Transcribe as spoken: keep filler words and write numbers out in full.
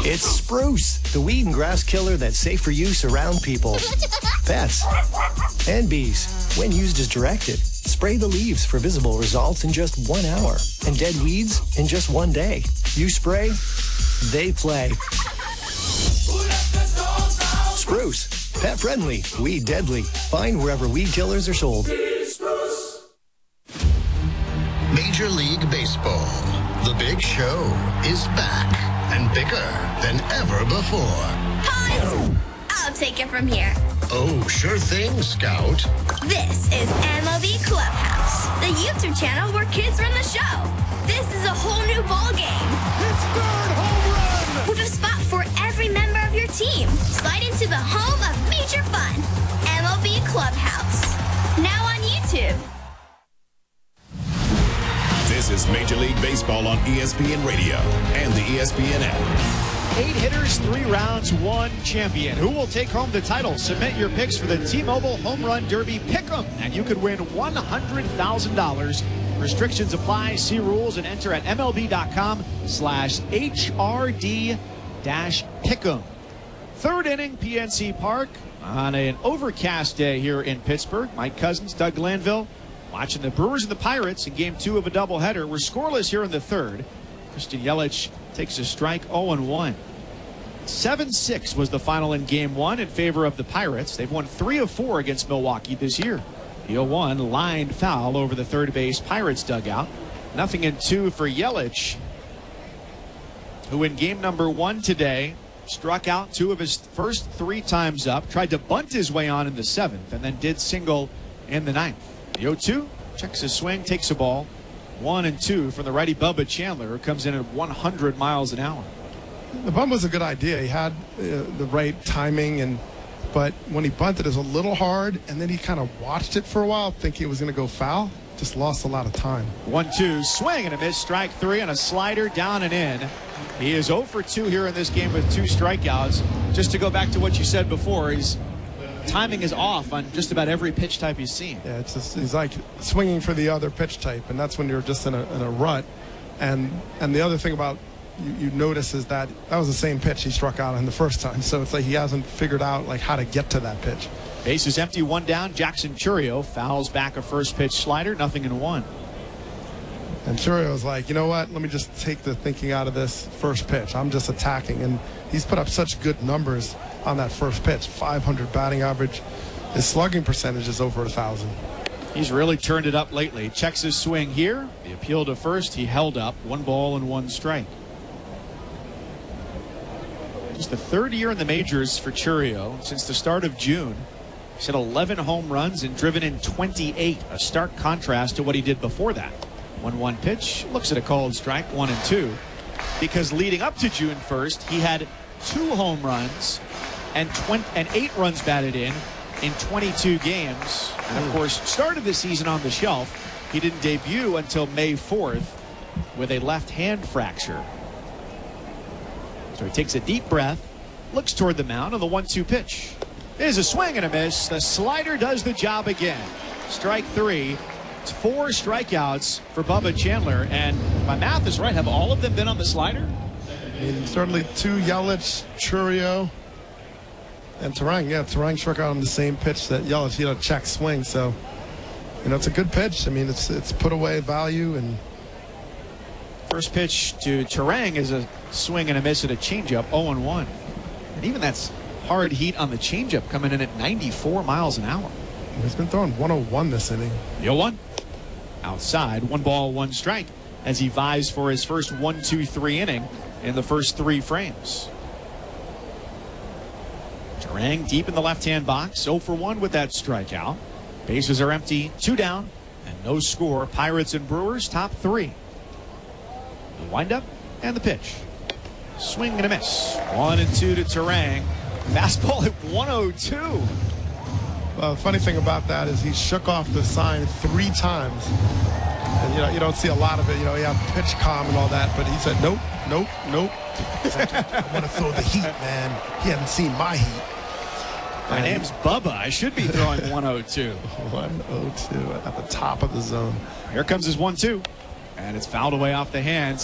It's Spruce, the weed and grass killer that's safe for use around people, pets, and bees. When used as directed, spray the leaves for visible results in just one hour and dead weeds in just one day. You spray, they play. Spruce, pet friendly, weed deadly. Find wherever weed killers are sold. Major League Baseball. The big show is back and bigger than ever before. Pause! I'll take it from here. Oh, sure thing, Scout. This is M L B Clubhouse, the YouTube channel where kids run the show. This is a whole new ball game. It's third home run! With a spot for every member of your team. Slide into the home of major fun. M L B Clubhouse. Now on YouTube. This is Major League Baseball on E S P N Radio and the E S P N app. Eight hitters, three rounds, one champion. Who will take home the title? Submit your picks for the T-Mobile Home Run Derby Pick'em, and you could win one hundred thousand dollars. Restrictions apply. See rules and enter at MLB.com slash HRD dash Pick'em. Third inning, P N C Park on an overcast day here in Pittsburgh. Mike Cousins, Doug Glanville, watching the Brewers and the Pirates in game two of a doubleheader. We're scoreless here in the third. Christian Yelich takes a strike, oh and one. seven six was the final in game one in favor of the Pirates. They've won three of four against Milwaukee this year. The oh one lined foul over the third base Pirates dugout. Nothing in two for Yelich, who in game number one today struck out two of his first three times up, tried to bunt his way on in the seventh, and then did single in the ninth. The oh two checks his swing, takes a ball. One and two from the righty Bubba Chandler, who comes in at one hundred miles an hour. The bunt was a good idea. He had uh, the right timing, and but when he bunted, it was a little hard, and then he kind of watched it for a while, thinking it was going to go foul. Just lost a lot of time. one two, swing and a miss, strike three, and a slider down and in. He is oh for two here in this game with two strikeouts. Just to go back to what you said before, his timing is off on just about every pitch type he's seen. Yeah, it's just, he's like swinging for the other pitch type, and that's when you're just in a, in a rut. And and the other thing about you, you notice is that that was the same pitch he struck out on the first time. So it's like he hasn't figured out like how to get to that pitch. Base is empty, one down. Jackson Chourio fouls back a first pitch slider, nothing in one. And Chourio's like, you know what? Let me just take the thinking out of this first pitch. I'm just attacking. And he's put up such good numbers on that first pitch. five hundred batting average. His slugging percentage is over one thousand. He's really turned it up lately. Checks his swing here. The appeal to first, he held up. One ball and one strike. Just the third year in the majors for Chourio since the start of June. He's hit eleven home runs and driven in twenty-eight. A stark contrast to what he did before that. one one pitch, looks at a called strike, one and two. Because leading up to June first, he had two home runs and twenty and eight runs batted in in twenty-two games. And of course, started the season on the shelf. He didn't debut until May fourth with a left hand fracture. So he takes a deep breath, looks toward the mound on the one two pitch. There's a swing and a miss. The slider does the job again. Strike three. It's four strikeouts for Bubba Chandler, and if my math is right, have all of them been on the slider? I mean, certainly two Yelich, Chourio, and Turang. Yeah, Turang struck out on the same pitch that Yelich, you know, check swing. So, you know, it's a good pitch. I mean, it's it's put away value. And first pitch to Turang is a swing and a miss at a changeup, oh and one. And even that's hard heat on the changeup, coming in at ninety-four miles an hour. He's been throwing one oh one this inning. The oh one. Outside, one ball, one strike, as he vies for his first one two three inning in the first three frames. Turang deep in the left-hand box, oh for one with that strikeout. Bases are empty, two down, and no score. Pirates and Brewers top three. The windup and the pitch. Swing and a miss. One and two to Turang. Fastball at one oh two. Well, the funny thing about that is he shook off the sign three times. And, you know, you don't see a lot of it. You know, he had pitch calm and all that, but he said, nope, nope, nope. He's like, I want to throw the heat, man. He hadn't seen my heat. My and name's Bubba. I should be throwing one oh two. one oh two at the top of the zone. Here comes his one two. And it's fouled away off the hands.